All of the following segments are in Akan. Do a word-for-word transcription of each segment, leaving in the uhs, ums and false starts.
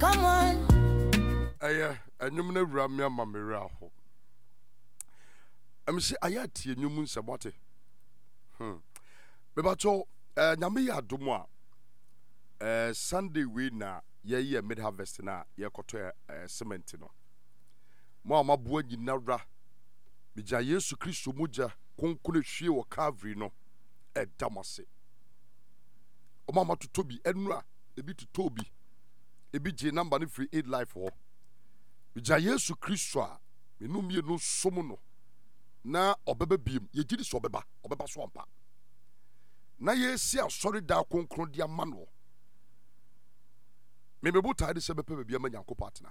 Come on. Aya, enyum na wura me ama me wura ho. Em se aya tie enyum nsebote. Hmm. Beba cho eh nyame ya domo a eh Sunday we na ye ye mid harvest na ye koto eh cement no. Mo amaboa nyina wura. Bija Yesu Kristo moja konkone hwie wo Calvary no e damase. O mama to tobi enura ebi to tobi. Ebi je number ni free aid life ho. Bija Yesu Kristo a menum ye no som no na obeba biem ye gidi so obeba obeba so ampa na ye si asori da konkron dia mano me mebu tade se bepe bia manyanko partner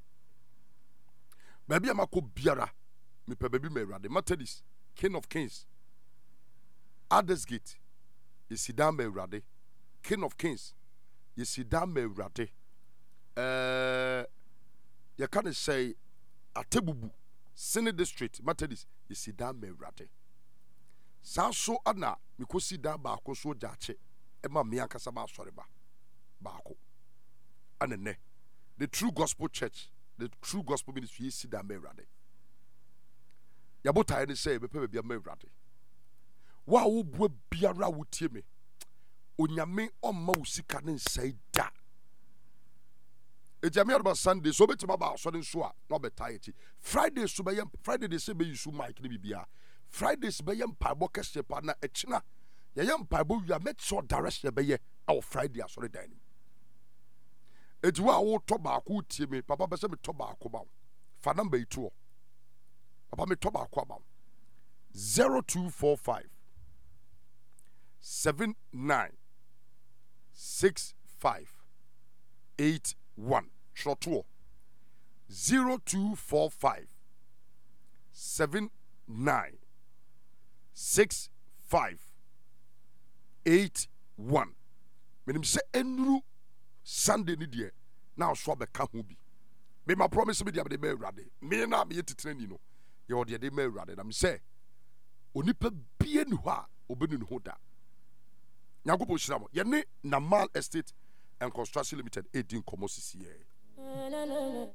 ba bia mako biara me pe baby me Awurade Methodist King of Kings Adesgate yesidam me Awurade King of Kings yesidam me Awurade eh you can say Atebubu Sene District Methodist yesidam me Awurade sa so ana mikosi da ba ko so jache e ma me ankasa ba sori ba ba ko anene the True Gospel Church the True Gospel Ministry yesidam me Awurade yabota ene say be pe bia me Awurade wa wo bua biara wotie me onyame omma wusika ne nsai da ejami arba Sunday so betima ba so den so a no betai echi Friday so be Friday dey say be use mic ne bibia Fridays be yam paibo kese pa na echina ye yam paibo wi a make sure direction be ye our Friday asori dan ni ejiwa wo to ba ko tie me papa be se me to ba ko ba fa number two papa me to ba ko ba zero two four five seven nine six five eight one short two zero two four five seven nine six five eight one. Menim se enru Sunday ni die na so be ka ho bi. Me ma promise me dia be me Awurade. Me na me yetitre ni no. Ye ode de me Awurade na me se onipa bie ni ho a obenu ni ho da. Nyagopo shira mo. Ye ne Namal Estate and Construction Limited eighteen komosisi ye.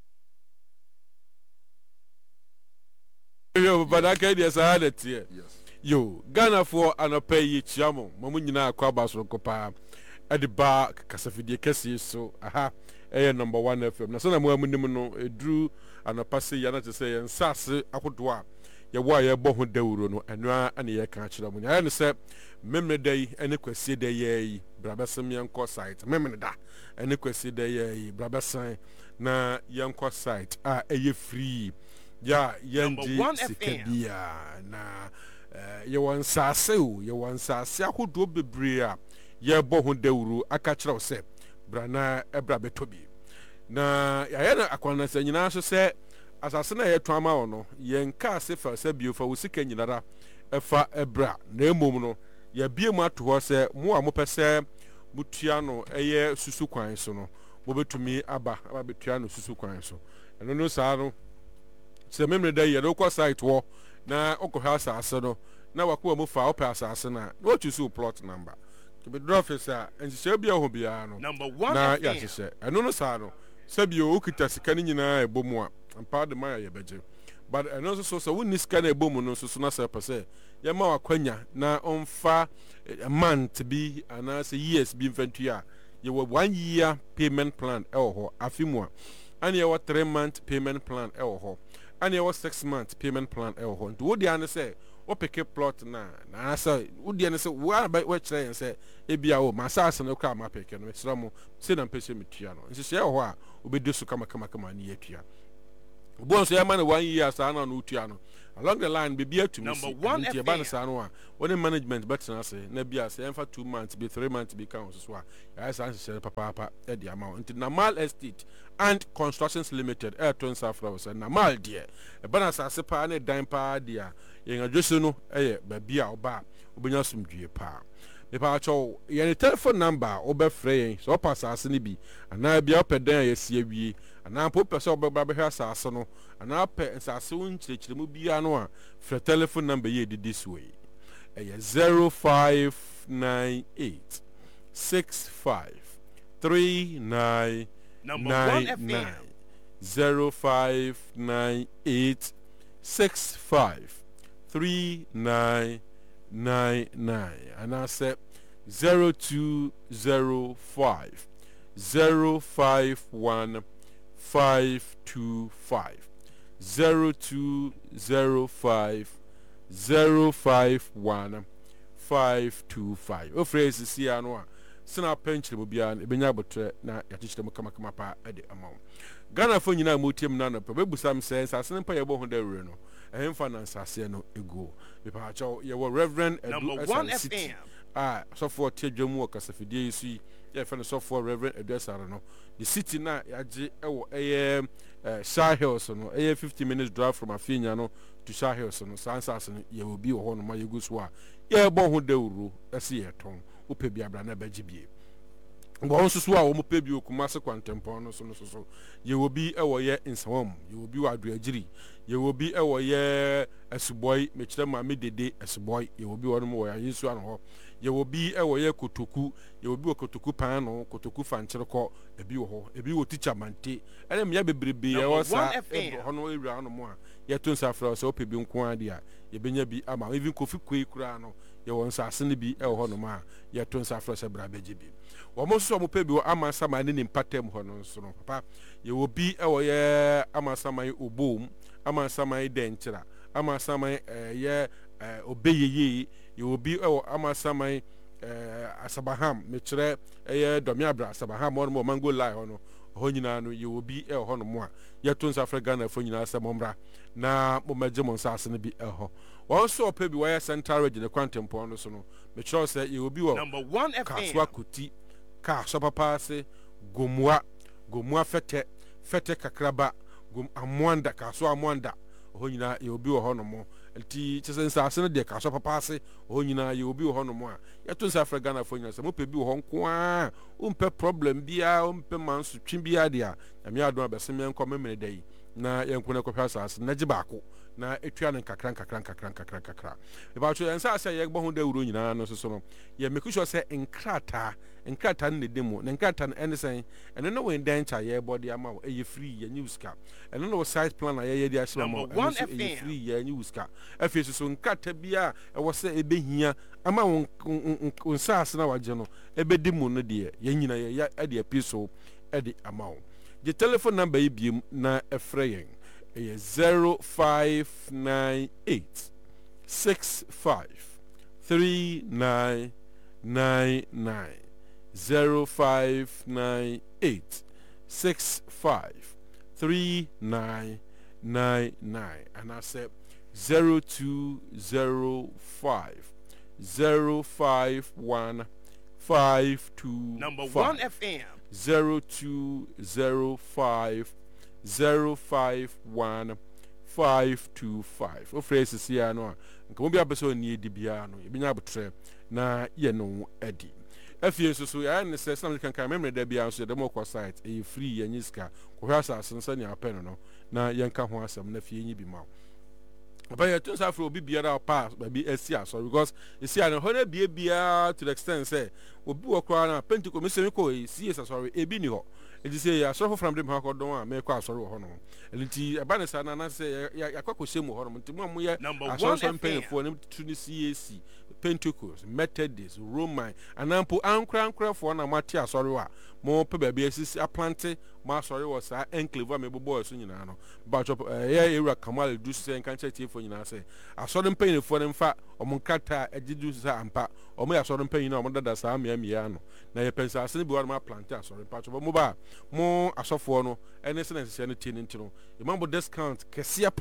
Yo, but I can't yes, I had it here. Yes. Yo, Ghana for an pay each yamo, Mamunina Quabas Copa at the bar, Casafidi Cassi, so aha, a number one F M. Nasana Muamunimono, a drew and a passy yana to say, and Sassy, Akudwa, your wire boho deuro, and ra and ye catch them. I understand, memory day, and a question day, ye, Brabasam young site, memory da, and a question day, ye, Brabasam, na young site, ah, a ye free. Ya yendi sikadia na ye wan sase o ye wan sase ahodo bebre a ye bo ho dawuru aka kire se brana ebra betobi na ya ye na akwana se nyina so se asase na ye to ama wo no ye nka se fa se biofa wo sika nyinara efa ebra na emom no ye bie mu ato ho se mo a mo pese mutua no eye susu kwan so no mo betumi aba aba betua no susu kwan so eno no sa no se memre da ye no kwa site wo na okwa asase no na wakwa mu fa opa asase na no choose plot number to be drop officer and se bia ho bia no number one na ya se eno no sa no se bia okita sika ni nyina ebomu a ampa de ma ye beje but eno so so woni sika na ebomu no so so na se pese ye ma wakwanya na onfa month bi ana se years bi mfantua ye one year payment plan e ho afimu a ani ye three month payment plan e ho and your six month payment plan e ho nto wodi an say wo pick plot na na say wodi an say wa ba we kire say e bia o ma sase no kwa ma pick no sira mo se na mpese metua no nse se ho a obedi so kama kama kama na yetua bon so ya man one year sa na no tua no along the line be bia to me number one e ba na sa no a when management bet na say na bia say em for two months be three months be count so a ya say say papa papa e di amount nti Namal Estate and Constructions Limited air to South and Namal dear e ba na sa se pa na dan pa dia ye ngadwese no e ba bia oba obenya sumdue pa me pa cho ye telephone number obefre yen so pass asase ni bi ana bia opedan ye sie wie ana po pese obeba be hwa asase no ana pe asase won chirechire mu bia no a free telephone number ye di this way e zero five nine eight six five three nine nine nine zero five nine eight six five three nine nine nine and I said zero two zero five zero five one five two five zero two zero five zero five one five two five. O phrase si anwa sina penchile mo bia e benya botre na yachichire mo kama kama pa e de amount. Ghana fo nyina mo tiem na no pe begusam se asase pa ye bo ho da wure no ehemfa na nsase no ego be pa chaw ye wo Reverend Edu City ah so for tiedwamu o kasafidie yisu ye fe no so for Reverend Edu Sare no the city na yaje e wo eye Shah Hills no eye fifty minutes drive from Afinya no to Shah Hills no sansase no ye wo bi wo ho no ma yegu so a ye bo ho da wuro ese ye ton wo pe bi abra na ba gibie ngo nso so a wo mo pe bi okuma se kwantempon no so no so ye wo bi e wo ye nsawam ye wo bi wa adu agiri ye wo bi e wo ye Asuboy me kire ma me dede Asuboy ye wo bi wo no mo ya Yesu an ho ye wo bi e wo ye Kotoku ye wo bi wo Kotoku pan no Kotoku fankire ko e bi wo ho e bi wo teacher mante ene me ya bebrebe ye wo sa ho no ewura no mo a ye to nsa fra so pe bi nko ade a ye benya bi ama even Kofi Kwei kura no ye wo nsa ase ne bi e ho no ma ye to nsa fra so bra beje bi wo mo so mo pe bi wo ama sama ne nimpatem ho no so no papa ye wo bi e wo ye ama sama obom ama sama denchira ama sama ye obeyeye ye wo bi e wo ama sama eh Asabaham me kire eh Domiabra Asabaham mo mo mango lie ho no ho nyina no ye wo bi e ho no mo a ye to nsa fra Ghana fo nyina asem na mo maje mo nsa ase ne bi e ho wo so pe bi wo ye Central Region Kwantempo no so no me kire say ye wo bi wo Kaswa Kuti ka so papa se Gomua Gomua fete fete kakraba gom amwanda ka so amwanda ho nyina ye obi wo ho no mo ti chese ase ne de ka so papa ase ho nyina ye obi wo ho no mo a ye to nsa fra Ghana fo nyina se mo pe bi wo ho nko a o mpe problem bia o mpe manso twi bia de a na me adon abese me nko memene dai na ye nko ne ko hwasa ase na gibaako na etwa ne kakran kakran kakran kakran kakra e ba cho nsa ase ye gbo ho da wuro nyina no so so no ye make sure say enkrata enkrata ne demo ne enkrata ne enesen eno no we dencha ye body ama wo e free ye news ka eno no site plan na ye ye di asema mo e free ye news ka afi so so enkrata bia e wo se e behia ama wo nsa ase na waje no e be demo no de ye nyina ye e de episo e de ama wo the telephone number yi biem na efreyen e zero five nine eight six five three nine nine nine zero five nine eight six five three nine nine nine and I said zero two zero five zero five one five two number five. one F M zero two zero five zero five one five two five. O phrase is here no. Nka mo bia beso ni edi bia no. E binya botre na ye no edi. Afie so so ya ne se sam kan kan memre da bia so de mo ko site e free ye nyiska. Ko hwasa asensa ni apeno no na ye nka ho asem na fie nyi bi ma. But you don't have to be better pass, maybe a C S, because you see, I know how to be a to the extent say, will be a crown, Pentecost, Mister Miko, C S, sorry, a binio. And you say, I suffer from them, how could don't make a sorrow honor. And it's a banner, and I say, I could say more honor to Mamma, number one, I'm paying for them to C A C, Pentecost, Methodist, Roman, and Ample, and crown craft for an amateur, sorry, more baby, a planted, my sorry was I enclave, maybe boys, you know, but yeah, you Kamal do say and can't say for you know, say, I saw them paying for them fat, or Moncata, a deduce and pat, or may I saw them paying on that Sam Yamiano. Now you pensar assim boa uma planta sorry patch but moba mo asofo no ene se necessary no tin ntino e mambo discount kesia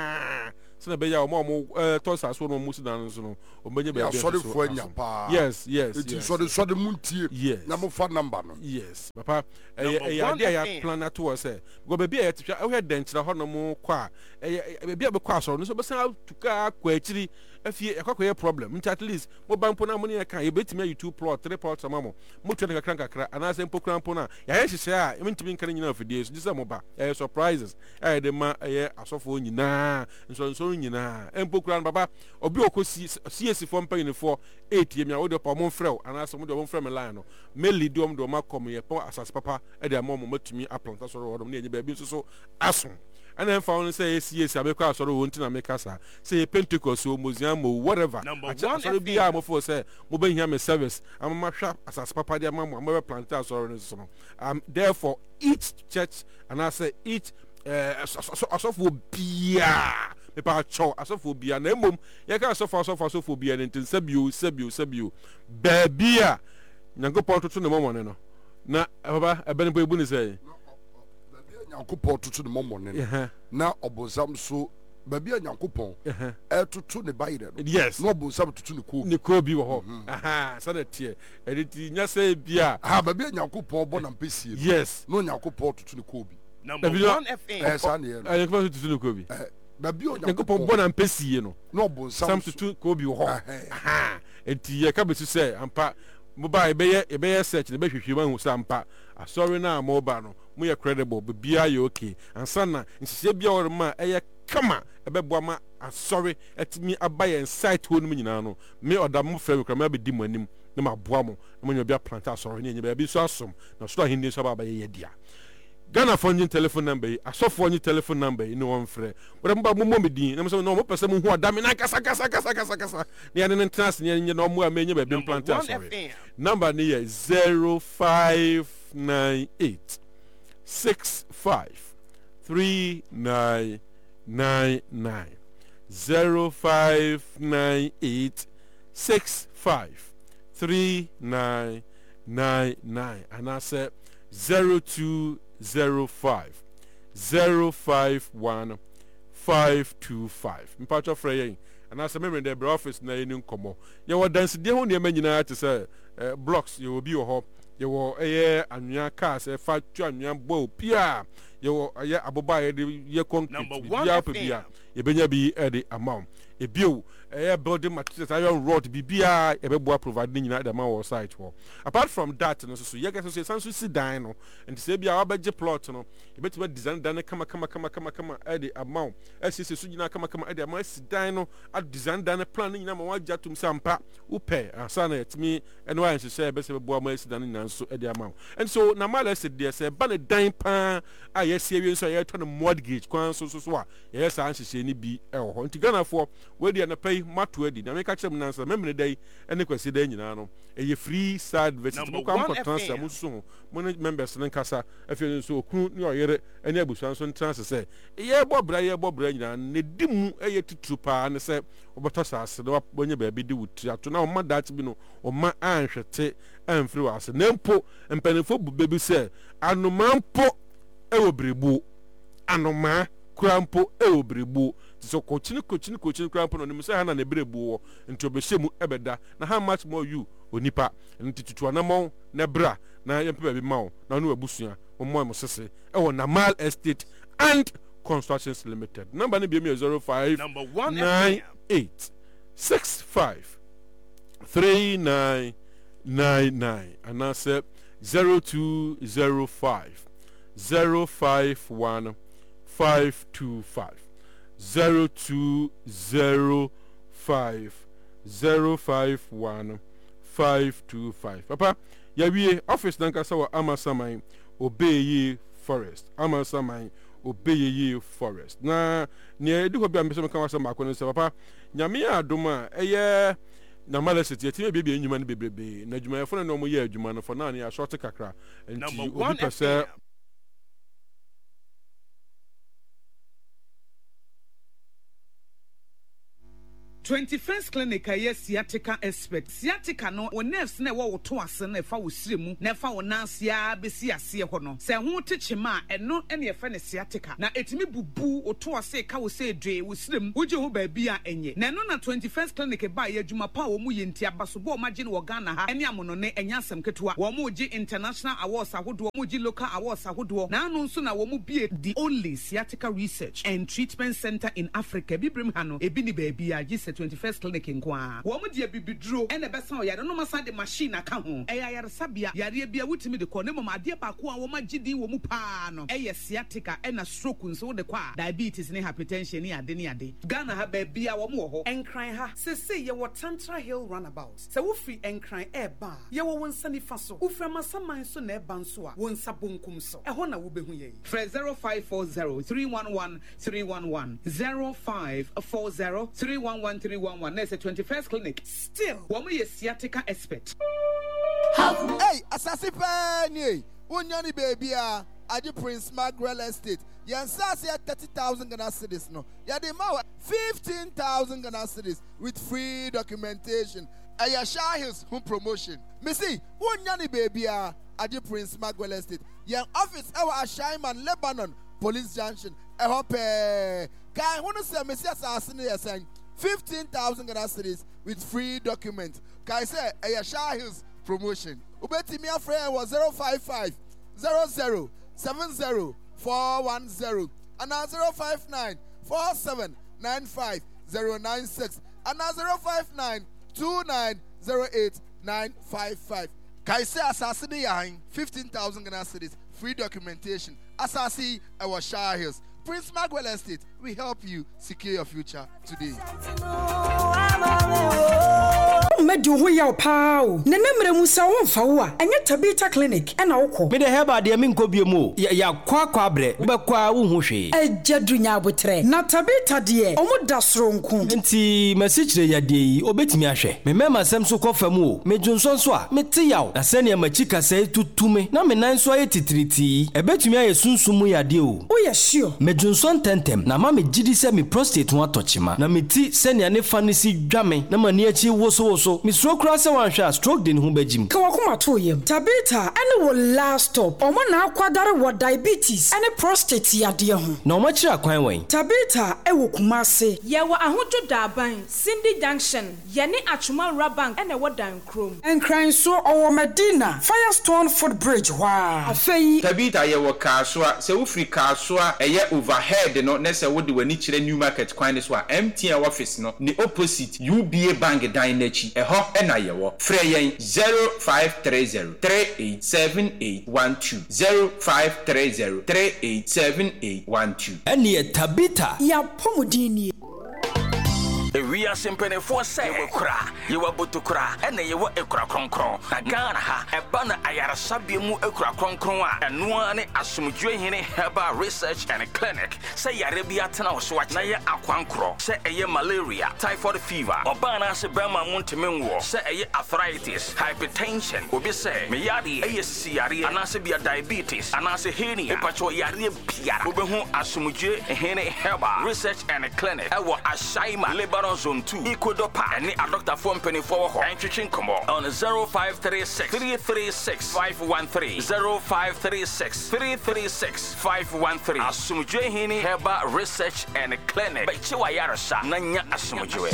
pa se na be ya mo mo tosa so no musi dan so no o menye be be sorry for nya pa yes yes it is sorry sorry muntie yes na mo phone number no yes papa e e ade ya plan na to say go be bia e hwe denchira ho no mo kwa e be bia be kwa so no so be san tuka kwa akiri afie yakwakoye problem nti at least mo banpo na mo ne ka ye betimi ayi two plot three plot amamo mo twa ne kakra kakra anase mpo krampo na ya ye hyehyɛ a mentimi nka nyina afidie so disa mo ba eh surprises eh de ma eh asofo nyina nso nso nyina empo kran baba obi okosi C S fo mpa unifo eight ye mia wo de pa mo mfrew anase mo de mo mfrew me line no me lead om do ma kom ye pa asas papa e de amamo matumi aplanta so ro ne enye ba bi nso so aso and then found say C S abekwa asoro wonti na make asa say Pentecost o museum o whatever asoro bi a mo for say mo be hia me service am ma hwa asas papa de amamo am be plant asoro no so um therefore each church and I say each uh asofo bia me pa cho asofo bia na emom ye ka asofo asofo asofo bia ntin sabio sabio sabio ba bia nyankopon toto ne momo ne no na baba ebene bo ebu ni say Nyankopon tutu ne momone na obonsam so baby Nyankopon e tutu ne bayire no yes na obonsam tutu ne ko ne ko bi wo ho aha so that tie editi nya say bia ah baby Nyankopon bo na mpesi yes no Nyankopon tutu ne ko bi number one F M eh sa ne eh Nyankopon tutu ne ko bi eh baby Nyankopon bo na mpesi no na obonsam sam tutu ko bi wo ho aha enti ye ka betu say ampa mo ba ebeye ebeye search ne be hwehwe ma hu sampa asori na mo ba no mo ye credible be bia ye okay ansa na nsise bia wor ma eye kama ebebo ma asori etimi abaye site ho no nyina no me oda mo frɛ me kra ma be di mo anim na ma boa mo na mo nya bia plant asori ne nya bia bi so asom na so ahindi so ba ba ye dia Ghana phone telephone number asofo nyi telephone number ni won frɛ wora mba mo mo medin na mo so no mo pese mo hu ada me na kasa kasa kasa kasa kasa ne ya ne ntrans ne nya no mo a me nya ba bi plant asori number ni ye zero five nine eight six five three nine nine nine zero five nine eight six five three nine nine nine and I said zero two zero five zero five one five two five mpacho frey and I said me the office na eni nkomo ye wo dance de ho ne manyina te say blocks ye obi wo ho ye wo eye anwia cars e fa tu anwia bo pia ye wo eye aboba ye de ye concrete bia pa bia ye benya bi e de amount e bio eye building materials iron rod bibia e be boa provide nyina de ma wo site ho apart from that no so ye get so sanso si dan no and say bia wabeje plot no e betima design dan kama kama kama kama kama e de amount e se so nyina kama kama e de amount si dan no a design dan plan nyina ma waja tum sampa upe asa na etimi eno wa nhye be se be boa ma si dan nyina so e de amount and so na mala se de se ba ne dan pa a ye se wi so ye to no mortgage kwan so so so a ye sa nhye ni bi e ho nti Ghana for we de na pay matu edi na me ka chem nansa memne dai ene kwasi dai nyina no e ye free side visit mo kwa transfer mo so mo members ne nkasa afie so okunu ni oyere ene abusuan so transfer se ye bobra ye bobra nyina ne dimu e ye tutu pa ne se oboto sase do bonye ba bi di wuti ato na o ma dat bi no o ma anhwete amfiri wase ne mpo mpanefo bube bi se anoma mpo e wo brebu anoma krampo e wo brebu so kochini kochini kochini krampo no nim se ha na ne brebu wo nti obehye ebeda na how much more you onipa nti tutu anamon na bra na yempe bi mawo na no abusua ommo mo sese e wo Namal Estate and Constructions Limited number ne bi me zero five nine eight six five three nine nine nine and I said zero two zero five zero five one five two five zero two zero five zero five one five two five papa ya wie office nanka sawa Amasaman Obeye Forest Amasaman Obeye Forest na ne edi ko bia mbeso meka wasa mako ne se papa nyame adoma eye na malesiti etime bia bia enyuma ne bebrebe na adwuma yefo na mo ye adwuma no for na ne ya short kakra enti obi pese twenty-first clinic aye sciatica expert sciatica no wo nerves na wo to ase na fa wo siremu na fa wo nansia besi ase ho no se ho techema eno ene efa ne sciatica na etimi bubu wo to ase ka wo se dwe wo sirem wo je ho ba bia enye na no na twenty-first clinic ba ye adwuma pa wo mu ye ntia baso bo ma je ne wo Ghana ha ene amono ne enya asem ketewa wo mu je international awards ahodo wo mu je local awards ahodo na anu nso na wo mu bie the only sciatica research and treatment center in Africa bibrim ha no ebi ni ba bia je twenty-first clinic in Kwa. Woman dear bibidro and the best how ya don't know my side the machine account. Eya sabia yare bia wutimi de konemo ma de pa ko a wo ma gidi wo mu pa no. Eya sciatica and a stroke nso de kwa diabetes ne hypertension ne ade ne ade. Ghana ha ba bia wo mu ho. Enkran ha se se ye wo Tantra Hill runabout. Se wo free enkran e ba. Ye wo wonsa nifa so. Wo fra masaman so na e ban so a wonsa bonkum so. E ho na wo behu ye. Fre zero five four zero three one one three one one zero five four zero three one one three one one. There's a twenty-first clinic. Still, wo mu ye sciatica expert. Hey, Assassin Penny, Unyani baby, ah, Adi Prince Mark Real Estate. Yansas here thirty thousand Ghana cedis no. Yadima fifteen thousand Ghana cedis with free documentation. Ayasha Hills home promotion. Missy, Unyani baby, ah, Adi Prince Mark Real Estate. Yan office our Ashaiman Lebanon Police Junction. I hope eh. Guy, wanna say Missy Assassin here saying fifteen thousand Ghana cedis with free document. Guy say Ayasha Hills promotion. Ubeti mi friend was zero five five zero zero seven zero four one zero and now zero five nine four seven nine five zero nine six and now zero five nine two nine zero eight nine five five. Kaise Asasi yahin fifteen thousand Ghana cedis free documentation. Asasi our Shire Hills. Prince Magwell Estate, we help you secure your future today. Medu ho ya pao ne nemre musa wo mfa wo a enye Tabita clinic e na wokọ me de heba de me nkọ biemu ya ya kwa kwa bre be kwa wo hu hwe ejadu nya abotre na Tabita de omo da soro nko nti message ya de yi obetimi ahwe me mema sem so kofa mu o me dwonso so a me te yaw na se ne machika sai tutume na me nan so aye titiriti ebetimi aye sunsumu ya de o o ya sure me dwonso tentem na ma me gidi se me prostate ho atochima na me ti se ne ne fa ne si dwame na mani achi wo so wo so me stroke cross one shot stroke din hu bajim ka wakoma to yem Tabita ene wo last stop omo na akwadare wo diabetes ene prostate yade ho na omo kira kwan wen Tabita e wo Kumase ye wo ahojo daban Cindy Junction ye ne Achuma Rabank ene wo dan krom enkran so owo Medina Firestone Footbridge wa afei Tabita ye wo Kasua se wo free Kasua eye overhead no na se wo de wani kire new market kwan ne so a M T N office no ni opposite U B A bank dan nachi e ho e na ye wo frɛ yen zero five three zero three eight seven eight one two zero five three zero three eight seven eight one two ene Tabita ya pomudini Ewia simpenefo se ye kura ye waboto kura ene ye wo ekura kronkron na Ghana ha eba na ayarasabie mu ekura kronkron a eno ane asomdwe hene Herbal Research and Clinic se yare bia tena wo so na ye akwankro se eye malaria typhoid fever oba na se bema mu ntemenwo se eye arthritis hypertension obi se me yade eye siare ana se bia diabetes ana se henia epacho yare bia obehu asomdwe hene Herbal Research and Clinic ewo Ashaima Lebanon Zone two Ikodopa and a doctor from Penny for and Chichin Combo on zero five three six three three six five one three zero five three six three three six five one three Asumjwe Hini Herbal Research and Clinic by Chiwa Yarasa Nanya Asumjwe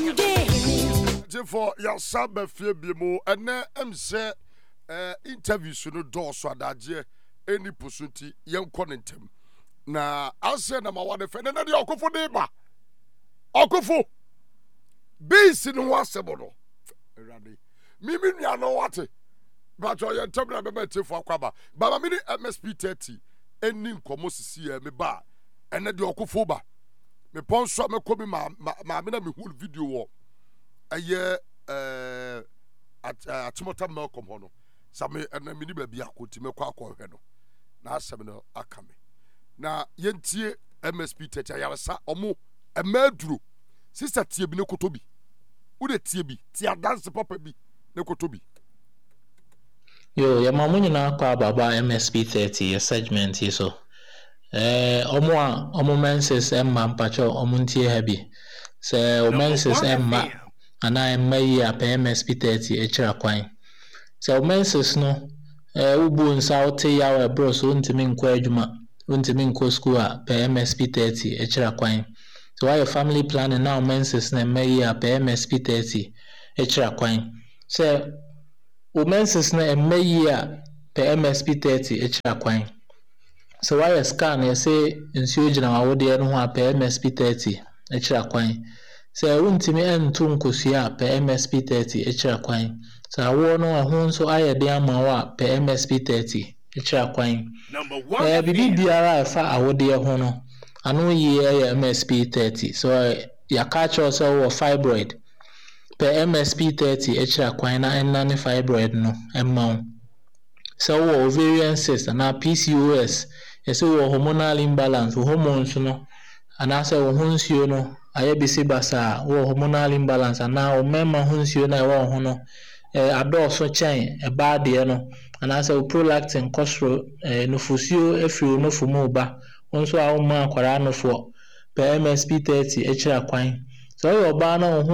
for your summer fibimu and M say interviews no door so adaje any pusunti young conentem na ase na mawane fe na de okofo de ba okofo base no wasebo no erade mimi nua no wate but your temple be be tefo akwaba baba mi M S P thirty eni nkomo sisi e me ba ene de okofo ba me ponso me komi ma ma me na me whole video wo aye eh at atimota Malcolm hono same ene mini ba bia akoti me kwa akọ hwe no na asem no akame na yentie M S P thirty ayaresa omo emaduro sister tie bi ne kotobi wo de tie bi tie dance papa bi ne kotobi yo ya mamu nyina kwa baba M S P thirty ya segment yi so eh omo a omo menses emma mpacho omo ntie ha bi se o menses emma ana emma yi a M S P thirty e kira kwan se o menses no eh ubu nsa ote ya we bro so ntimi nkwa adwuma ntimi nkwa school a M S P thirty e kira kwan. So why your family planning now menses na may ya M S P thirty extra kwan. So o menses na may ya M S P thirty extra kwan. So why your scan you say nsuo gina wa wode no ho M S P thirty extra kwan. sɛ wontimi ɛnto nkosua a pɛ M S P thirty ɛkyerɛ kwan sɛ awoɔ no ɛho nso ayɛ den ama wo a pɛ M S P thirty ɛkyerɛ kwan ɛɛ bibi biara a ɛfa awodeɛ ho no ano yie ɛyɛ M S P thirty so yɛaka kyerɛ sɛ wɔ fibroid pɛ M S P thirty ɛkyerɛ kwan na ɛnna ne fibroid no ɛma wo sɛ wɔ ovarian cyst anaa P C O S yɛsɛ wɔ hormonal imbalance wɔ hormones no anaasɛ wɔ ho nsuo no ayɛ bisi basa wɔ hormonal imbalance anaa wɔ mɛma ho nsuo na ɛwɔ ho no eh adɔɔso kyɛn ɛbaa deɛ no anaasɛ wɔ prolactin kɔsoro eh nufusuo efiri nufu mu ba nso a wo ma akwara nofoɔ pɛ M S P thirty ɛkyerɛ kwan sɛ wɔ ɔbaa na wo